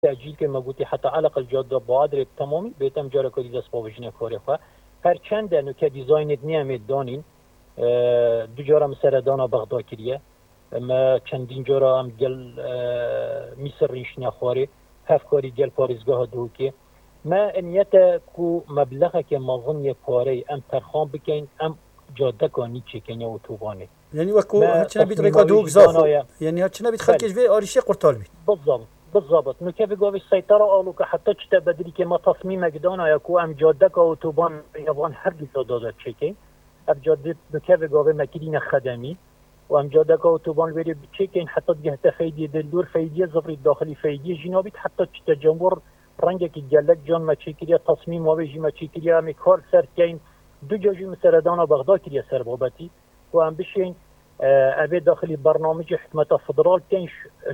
تأجیل که مگوتی حتی علق الجاده بادر تمامی بیتم جاره کدی دست باوجنه کاری خواه هر چند نوکه دیزاینت نیامد دانین دو جاره مسردانا بغدا کریه ما چندین جاره هم گل میسر ریش نخواری هف کاری گل پاریزگاه دوکی ما انیت کو مبلغه که مظن یک کاری ام ترخان بکن ام جاده کانی چکنه و توبانه یعنی وکو هرچی نبید ریکا دوگ زاخو یعنی هرچی نبید خلکش به آریشه قرطال بید بالضبط نو كيف قوي السيطرة أولو كحتى بدري كما تصميم جدانا يكو أم جادك أو توبان يابان هرگز دادات شكين أم جادت نو كيف قوي مكينة خدمي وأم جادك أو توبان بيري بشكين حتى جهة فايدة دلدور فايدة زفري الداخلي فايدة جنابي حتى تجمهور رنجك الجلك جان ما تشكيليا تصميم وبيجي ما تشكيليا أمي كار سر كين دو جاجي مسردانا بغداد كريا سر بابتي وأم بشين أبي داخلي برنامج حكمة الفدرال كين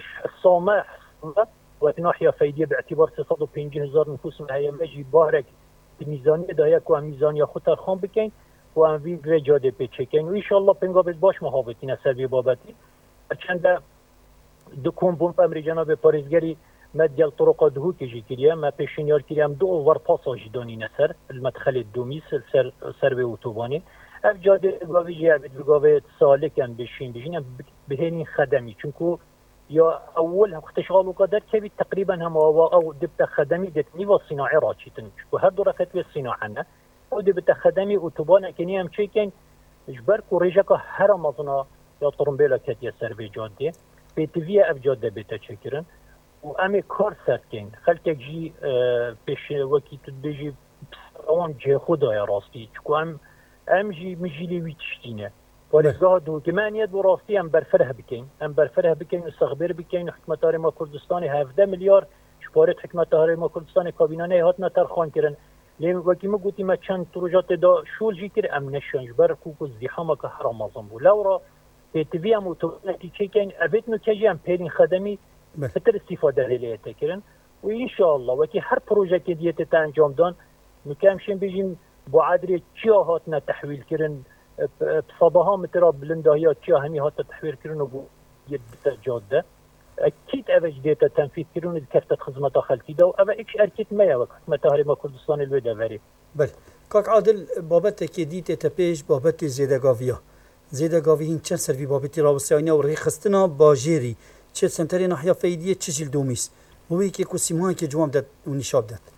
الصامح وناحية فايدية باعتبار 650,000 نفوس هي مجي بارك الميزانية دايا كو ميزانية خطر خان بكين و في جاده بچكين وان شاء الله بنقابل باش مهابتين سبي بابتي چند دكون بوم امريكانا به باريزگري مديال طرق دهو كيجي كريا ما بيشنيار كريا دو اوفر باساج دوني نسر المدخل الدوميس سر به اتوباني اف جاده گاوي جابت بگاوي سالكن بشين بهين خدمي چونكو یا اول اختشغال وقدر كبي تقريبا هم او دبت خدمي دتني والصناعي راشيتن وهر دور فت بالصناعه او دبت خدمي اتوبان كني هم شيكن اجبر كوريجك هر مزنا يا طرمبيلا كت يسر بجاده بيتفيا اف جاده بتشكرن وامي كار ساتكين خلك جي بش وكي تدجي اون جي خدا يا راستي كوام ام جي مجيلي ويتشتينه ولذا دو كمان يد وراستي ام برفره بكين استخبار بكين حكمة هرم كردستان 17 مليار شپارت حكمة هرم كردستان كابينانه هاتنا ترخان كرن لين وكي ما قلتي ما چند پروژات دا شول جي كر ام نشانج بر کوکو زحمه که حرام ازم بو لورا تي ام اوتوماتيك چيكين ابيت نو كجي ام بيرين خدمي فتر استفاده ليته كرن وان شاء الله وكي هر پروژه که ديته تا انجام دان مكامشين بيجين بو عادري چيا هاتنا تحويل كرن بصباها مترا بلندهيا چيا همي هات تحويل كرن بو يد جاده اكيد اوج ديتا تنفيذ كرن كفتت خدمات خلقي دو او اكش اركيت ما يا حكمه هرم كردستان الوداوري بله كاك عادل بابت که دیت تپیش بابت زیدگاویا زیدگاوی این چند سروی بابتی راوسیانه و رخصتنا باجری چه سنتری ناحیه فیدیه چه جیل دومیس هوی که کسیمان که جوام داد و نشاب داد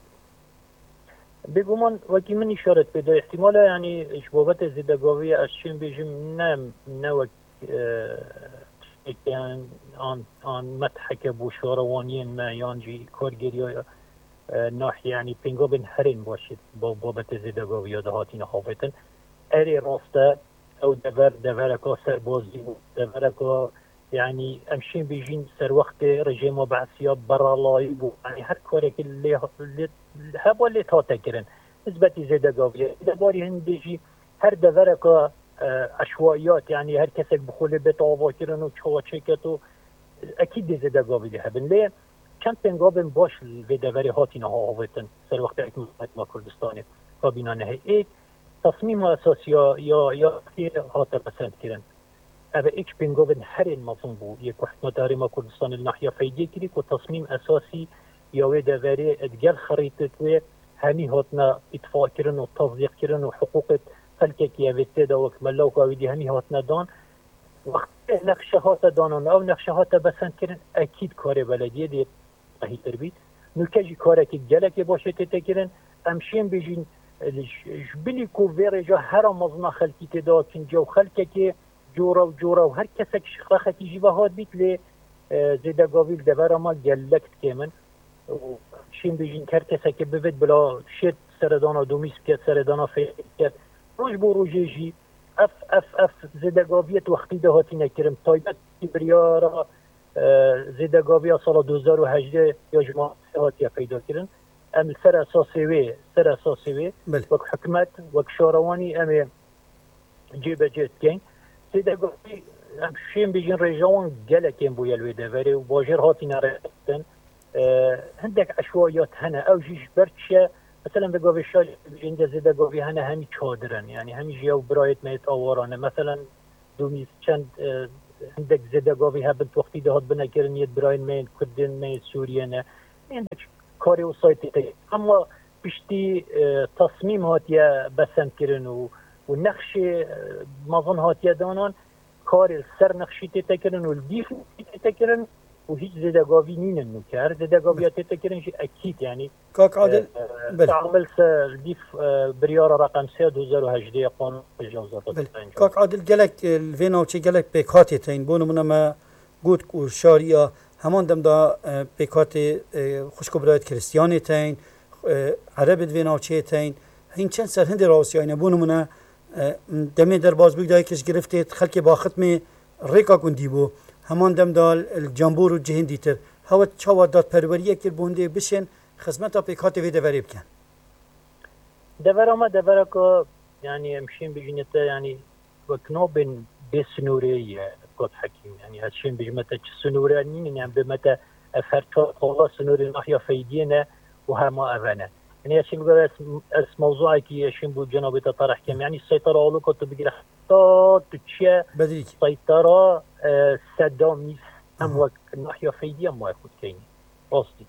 بگمان وکی من اشارت بده احتمال یعنی بابت زیدگاوی از چین بیجم نه وک آن متحک بوشاروانین ما یانجی کارگیری ناحیه یعنی پنگابن هرین باشید با بابت زیدگاوی یا دهاتین خوافتن اری راسته او دورکا سربازی دورکا یعنی امشین بیجین سر وقت رژیم و بعثیا برالایی بو یعنی هر کاری که هبا اللي تاتا کرن نسبت زیدگاوی دباری هندجی هر دورکا عشوائیات یعنی هر کسی بخوله بیت آوا کرن و چوا چکتو اکید زیدگاوی ده هبن لی چند پنگابن باش ویدوری هاتین ها آویتن سر وقت حکومت ما کردستان کابینانه ایک تصمیم اساسی یا هات پسند کرن اوه ایک پنگابن هر این مصن بود یک حکومت هرم کردستان الناحیه فیدی کری که تصمیم اساسی یا ویدوری ادگر خریطت و همی هاتنا اتفاق کرن و تصدیق کرن و حقوق خلقه که اویسته دا وکملا و کاویدی همی هاتنا دان وقت نقشه هات دانان او نقشه هات بسند کرن اکید کار بلدیه دید هیتر بید نوکجی کاره که گلک باشه تتکرن امشین بیجین جبلی کو ویره جا هر مزنا خلقی تدا کن جو خلقه که جورا و هر کسک شخصه که جیوه هاد بیت لی زیدگاویل دبر ما گلکت که من شین بیجین هر کسک که ببید بلا شد سردانا دومیس بکت سردانا فیل بکت روش بو روژه جی اف زیدگاویت وقتی ده هاتی نکرم تایبت بریارا زیدگاوی سال 2018 یا جماعت هاتی پیدا کردن ام سر اساسی وی وک حکمت وک شاروانی ام جیب جت کن زیدگاوی ام شیم بیجین رجوان گله کن بو یلوی دوری و باجر هاتی نرفتن هندک عشوائیات هنه او جیش برچه مثلا بگاوی شال بیجین زیدگاوی هنه همی چادرن یعنی همی جیو برایت میت آوارانه مثلا دومیز چند عندك زيدگاوي هبنت وقتی دهات بنکرن ید براین مین کردن مین سوریه نه کاری و سایتی اما پشتی تصمیم هاتیه بسند کرن و نقش مازن هاتیه دانان کار سر نقشی تکرن و الدیف تکرن و هیچ زدگاوی نینن نکر زدگاوی تکرن اکید یعنی کاک عادل تعمل الدیف بریار رقم 3 2018 قانون جوزات کاک عادل گلک الوینا و چه گلک پیکاتی تین بونو منما گود کو شاریا همان دم دا پیکات خوشکو برایت کریستیانی تین عرب دوینا و چه تین هین چند سر هند راوسی آینه بونو منا دمی در باز بگدایی کش گرفتید خلک با ختم ریکا گندی بو همان دم دال الجنبور و جهین دیتر هوا چاوا داد پروریه که بونده بشن خدمتا پیکات وی دوری بکن دورا که یعنی امشین بجنیتا یعنی وکنو بین بسنوری قد حکیم یعنی هاتشين بجمتا سنورة نين يعني بمتا أفرتوا الله سنورة نحيا فيدينا وهما أفنا يعني هاتشين بقول اس موضوعي كي هاتشين بو جنابي تطرح كم يعني السيطرة أولو كنت بقول حتى تتشا سيطرة سداميس هم وك نحيا فيديا ما يخد كيني قصدي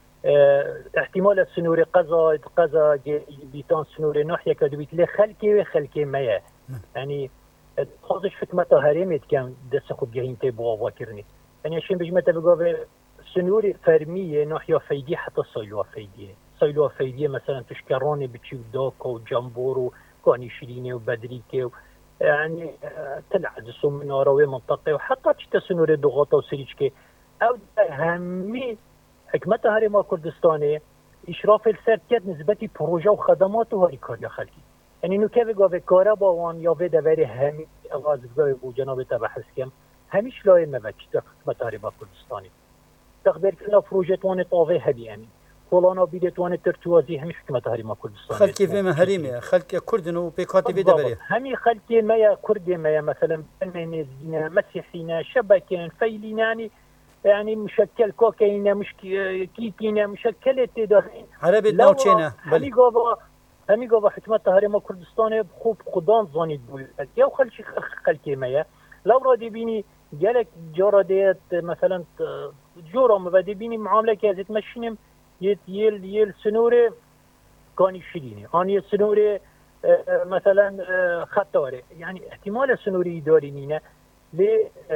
احتمال السنورة قزا بيتان سنورة نحيا كدبيت لي خلكي مايا يعني خودش حکمت هریمت کم دست خوب گهین تی بوا کرنی یعنی شیم بجمت بگو سنوری فرمیه نحیا فیدی حتی سایلو فیدیه مثلا تشکرانی بچی و داک و جنبور و کانی شیرینه و بدریکه و يعني تلعز من وراوي منطقه وحتى تشتا سنوري ضغوطه وسريجكي او همي حكمتها هري ما كردستاني اشراف السركات نسبتي بروجه وخدمات وهري كاريا خلقي يعني انه كيف قال كهرباء وان يا في دوري همي اواز بو جناب تبع حسكم هميش لاي ما بچ حكمتها هري ما كردستاني تخبر كنا بروجه وان طاوي هبي يعني كولانا بيدت وان ترتوازي همي حكمتها هري ما كردستاني خلقي فيما هريمه خلق كردن وبيكاتي في دوري همي خلقي ما يا كرد ما يا مثلا بنينا مسيحينا شبكين فيلين يعني مشكل كوكايين مش كيكينا مشكله تدارين عربي نوچينا همي قبا حكمتها هري ما كردستان بخوب قدان زانيد بوي يا خلقي ما يا لو رادي بيني جالك جورا ديت مثلا جورا مبادي بيني معامله كازت مشينم يل سنوري كان يشيليني اني سنوري مثلا خطاري يعني احتمال السنوري يدارينينا ل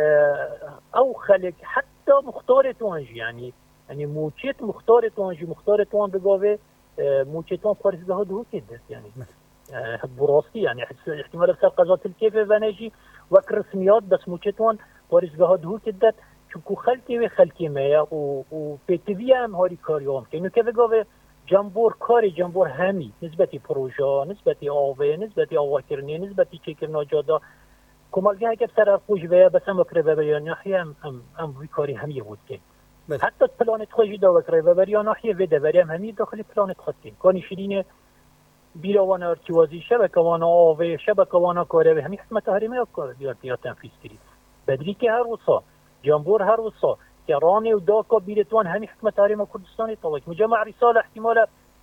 او خلق حتى مختار توانجي يعني موچيت مختار توانجي مختار توان بقاوه موچيتون فارزگاه دو كده يعني براستي يعني احتمال سرقزات الكيف بنجي وك رسميات بس موچيتون فارزگاه دو كده چونكو خلقي مايا و بيتويا هم هاري كاريوم كأنه كيف قاوه جنبور همي نسبتي بروجا نسبتي آوه نسبتي آواكرني نسبتي چكرنا جادا كمالجه هكذا سر خوش بيا بس هم وكره ببريا ناحية هم ويكاري همي بود كين حتى البلانت خوشي دا وكره ببريا ناحية وده بريا همي داخل البلانت خد كين كاني شرينه بيرا وانا ارتوازي شبكة وانا آوه شبكة وانا كاره همي حكمة هرمي يا تنفيذ كريد بدري که هر وصا جنبور هر وصا كراني وداكا بيرتوان همي حكمة هرمي كردستاني طوال مجمع رسالة احتمالا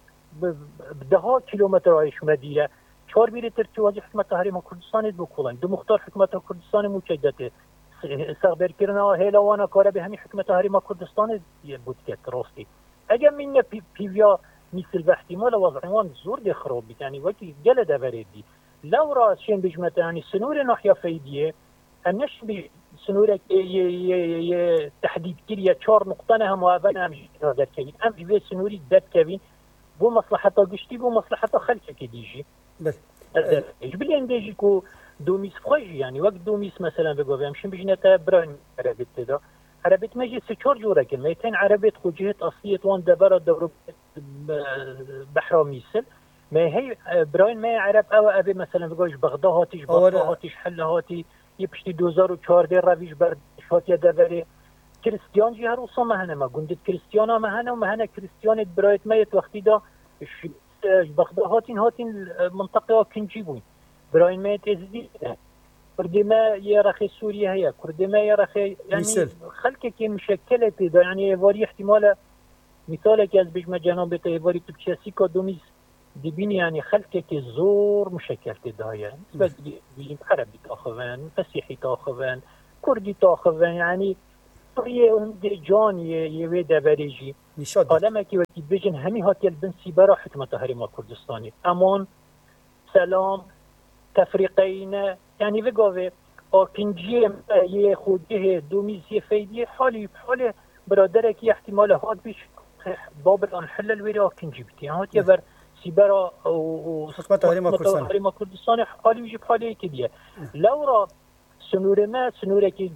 بدها كيلومتر عايش مدينة 4 بیره ترتیوازی حکمت هریم کردستان دو کلان دو مختار حکمت کردستان موجودته استخبار کردن هیلوانا کاره به همین حکمت هریم کردستان بود که راستی اگر من پیویا مثل به احتمال وضعیان زور دی خراب بیت یعنی وقتی جلد وردی لو را شین بجمت یعنی سنور ناحیه فیدیه انش بی سنور تحدید کردی 4 نقطه نه موافقه هم در کنی ام به سنوری داد کوین بو مصلحت گشتی بو مصلحت خلق کی دیجی بس جبلي عندي كو دوميس خوجي يعني وقت دوميس مثلا بقوا بيمشي بجنة براين عربيت كذا عربيت ما يجي سكور جورا كلمة 200 عربيت خوجيت أصلية وان دبرة دبر بحر ميسل ما هي براين ما عرب أو أبي مثلا بقولش بغداد هاتيش بغداد هاتيش حل هاتي يبشتي 2004 رافيش برد شاتيا دبري كريستيان جي هروسا مهنا ما قندت كريستيانا مهنا ومهنا كريستيان برايت ما يتوقتي دا بغداد هاتين منطقة كنجيبون براين ما يتزدي كردما يرخي سوريا هي كردما يرخي يعني خلقك مشكلة ده يعني واري احتمال مثالك از بجمع جناب تيواري تبشاسي كدوميس دبيني يعني خلقك زور مشكلة ده يعني بس بيجي عربي تاخذان مسيحي تاخذان كردي تاخذان يعني هي جان يويدا بريجي نشاد عالمه که وقتی بجن همی هاتیل بن سیبرا حکمت هرما کردستانی امان سلام تفریقین یعنی وگاوه آکنجی یه خودیه دومیزی فیدی حالی برادره که احتمال هات بیش باب الانحل الویری آکنجی بیتی هاتیه بر سیبرا و حکمت هرما کردستان حالی ویجب حالی که دیه لورا سنور ما سنوره که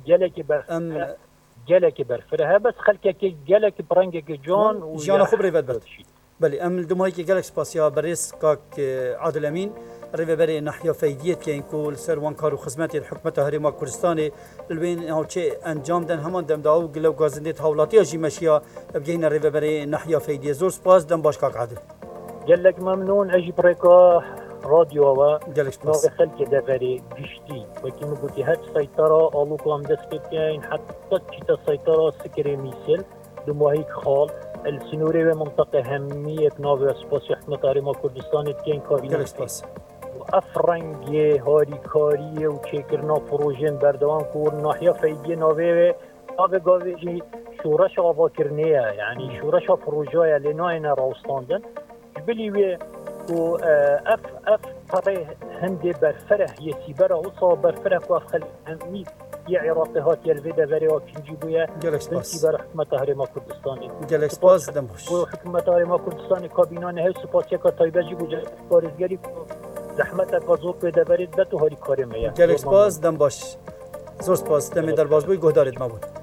جلك برفرها بس خلكك جلك برنجك جون جانا خب ريفت برد بله ام دمایی که گلک سپاسیا برس کاک عادل امین ریو بری ناحیه فیدیت که اینکو سروان کار و خدمت حکومت هرما کردستان البین ها چه انجام دن همان دم داو گلو گازندیت حولاتی جی مشیا بگین ریو بری ناحیه فیدیت زور سپاس دم باش کاک عادل جلك ممنون اجي بريكا راديو و جلك سپاس نوع خلق دفري جشتي وكما قلتي هاد سيطرة ألوكم دسكتين حتى تشيتا سيطرة سكري ميسل دموهيك خال السنوري ومنطقة همية نوع سباسي حكمة هرما كردستان تكين كابينة وأفرنجي هاري كاري وشيكرنا بروجين بردوان كور ناحية فايدية نوع قاوي جي شورش آواكرنية يعني شورش بروجايا لنوعنا راوستاندن جبلي و اف طري هندي برفره يسيبره وصا برفره وافخل همي يا عراقي هات يلفيدا بريوا كنجيبويا بنسيبر حكمة هرما كردستاني جلك سباس دموش وحكمة هرما كردستاني كابينان هاي سباسيكا طيبة جيبو بارزگري زحمتك زور بيدا بريد بتو هاري كاري ميا جلك سباس دم باش زور سپاس دم در بازگوی گهدارید ما بود